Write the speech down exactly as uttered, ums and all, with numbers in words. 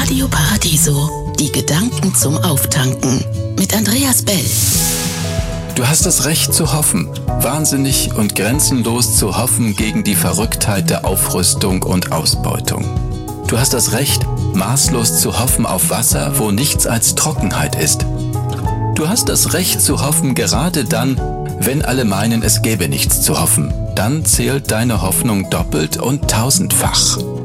Radio Paradiso, die Gedanken zum Auftanken mit Andreas Bell. Du hast das Recht zu hoffen, wahnsinnig und grenzenlos zu hoffen gegen die Verrücktheit der Aufrüstung und Ausbeutung. Du hast das Recht, maßlos zu hoffen auf Wasser, wo nichts als Trockenheit ist. Du hast das Recht zu hoffen gerade dann, wenn alle meinen, es gäbe nichts zu hoffen. Dann zählt deine Hoffnung doppelt und tausendfach.